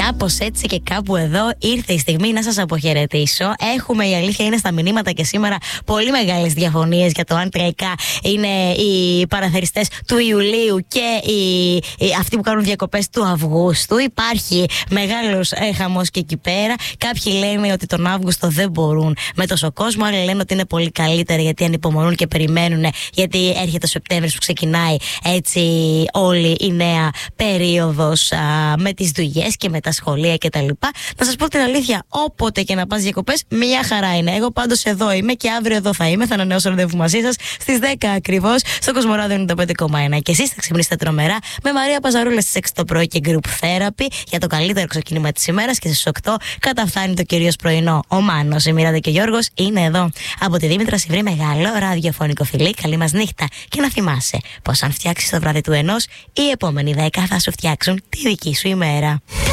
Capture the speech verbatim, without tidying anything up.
Κάπως έτσι και κάπου εδώ ήρθε η στιγμή να σας αποχαιρετήσω. Έχουμε, η αλήθεια είναι, στα μηνύματα και σήμερα πολύ μεγάλες διαφωνίες για το αν τελικά είναι οι παραθεριστές του Ιουλίου και οι, οι, αυτοί που κάνουν διακοπές του Αυγούστου. Υπάρχει μεγάλος ε, χαμός και εκεί πέρα. Κάποιοι λένε ότι τον Αύγουστο δεν μπορούν με τόσο κόσμο, άλλοι λένε ότι είναι πολύ καλύτερα γιατί ανυπομονούν και περιμένουν, γιατί έρχεται ο Σεπτέμβρης που ξεκινάει έτσι όλη η νέα περίοδος α, με τις δουλειές και με τα σχολεία κτλ. Να σας πω την αλήθεια, όποτε και να πας διακοπές, μια χαρά είναι. Εγώ πάντως εδώ είμαι και αύριο εδώ θα είμαι. Θα ανανεώσω ραντεβού μαζί σας στις δέκα ακριβώς στο Κοσμοράδιο ενενήντα πέντε κόμμα ένα. Και εσείς θα ξυπνήσετε τρομερά με Μαρία Παζαρούλα στις έξι το πρωί και Group Therapy για το καλύτερο ξεκίνημα της ημέρας. Και στις οκτώ καταφθάνει το κυρίως πρωινό. Ο Μάνος, η Μιράντα και ο Γιώργος είναι εδώ. Από τη Δήμητρα Σιβρή, μεγάλο ραδιοφωνικό φιλί. Καλή μας νύχτα. Και να θυμάσαι πως αν φτιάξεις το βράδυ του ενός, οι επόμενοι δέκα θα σου φτιάξουν τη δική σου ημέρα.